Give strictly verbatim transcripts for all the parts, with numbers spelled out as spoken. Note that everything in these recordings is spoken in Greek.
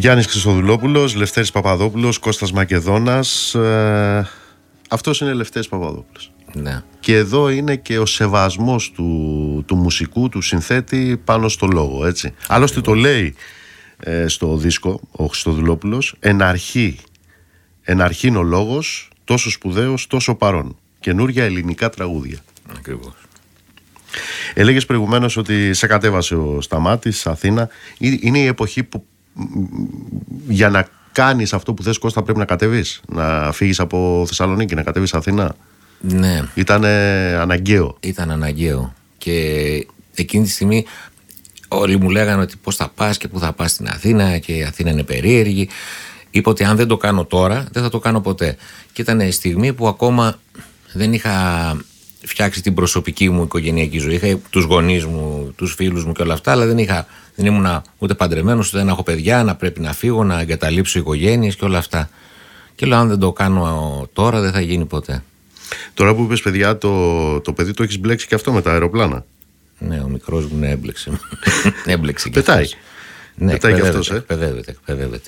Γιάννης Χριστοδουλόπουλος, Λευτέρης Παπαδόπουλος, Κώστας Μακεδόνας. Ε, αυτός είναι Λευτέρης Παπαδόπουλος. Ναι. Και εδώ είναι και ο σεβασμός του, του μουσικού, του συνθέτη πάνω στο λόγο, έτσι. Άλλωστε το λέει ε, στο δίσκο ο Χριστοδουλόπουλος, εν αρχή, εν αρχήν ο λόγος, τόσο σπουδαίος, τόσο παρόν. Καινούρια ελληνικά τραγούδια. Ακριβώς. Έλεγες προηγουμένως ότι σε κατέβασε ο Σταμάτης, Αθήνα. Είναι η εποχή που για να κάνεις αυτό που θες, Κώστα, πρέπει να κατέβεις, να φύγεις από Θεσσαλονίκη, να κατέβεις Αθήνα. Ναι. Ήταν αναγκαίο. Ήταν αναγκαίο. Και εκείνη τη στιγμή όλοι μου λέγανε ότι πώς θα πας και πού θα πας στην Αθήνα, και η Αθήνα είναι περίεργη. Είπα ότι αν δεν το κάνω τώρα, δεν θα το κάνω ποτέ. Και ήταν η στιγμή που ακόμα δεν είχα φτιάξει την προσωπική μου οικογενειακή ζωή. Είχα τους γονείς μου, τους φίλους μου και όλα αυτά, αλλά δεν, είχα, δεν ήμουν ούτε παντρεμένος, ούτε δεν έχω παιδιά, να πρέπει να φύγω, να εγκαταλείψω οικογένειες και όλα αυτά. Και λέω, αν δεν το κάνω τώρα, δεν θα γίνει ποτέ. Τώρα που είπες παιδιά, το, το παιδί το έχεις μπλέξει και αυτό με τα αεροπλάνα. Ναι, ο μικρός μου ναι, έμπλεξε. έμπλεξε και πετάει. αυτός. Ναι, πετάει και αυτός, ε. Εκπαιδεύεται, εκπαιδεύεται.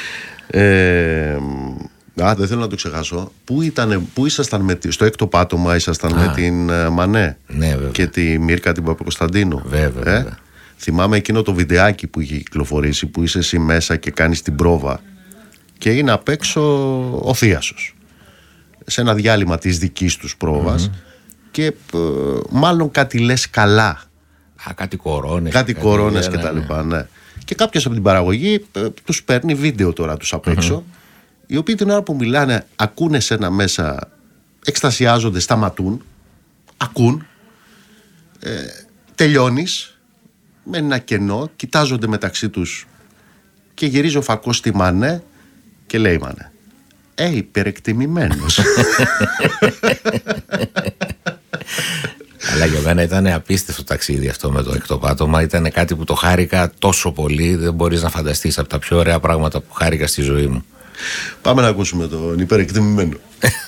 Ε, α, δεν θέλω να το ξεχάσω. Πού, ήτανε, πού ήσασταν με, στο έκτο πάτωμα, ήσασταν α, με την uh, Μανέ ναι, και τη Μύρκα την Παπακοσταντίνου. Βέβαια, ε? βέβαια. Θυμάμαι εκείνο το βιντεάκι που είχε κυκλοφορήσει, που είσαι εσύ μέσα και κάνεις την πρόβα και είναι απ' έξω ο θείασος σε ένα διάλειμμα της δικής τους πρόβας, mm-hmm. και ε, μάλλον κάτι λες καλά. Α, κάτι κορώνες. Κάτι κορώνες και τα λοιπά, ναι. Και κάποιος από την παραγωγή ε, τους παίρνει βίντεο τώρα τους απ' έξω, mm-hmm. οι οποίοι την ώρα που μιλάνε ακούνε σένα μέσα, εκστασιάζονται, σταματούν, ακούν, ε, τελειώνεις, μένει ένα κενό, κοιτάζονται μεταξύ τους και γυρίζει ο φακός στη Μανέ και λέει, Μανέ, Ε, υπερεκτιμημένος. Αλλά Γιωγάννα, ήταν απίστευτο ταξίδι αυτό με το έκτο πάτωμα. Ήταν κάτι που το χάρηκα τόσο πολύ. Δεν μπορείς να φανταστείς, από τα πιο ωραία πράγματα που χάρηκα στη ζωή μου. Πάμε να ακούσουμε τον υπερεκτιμημένο.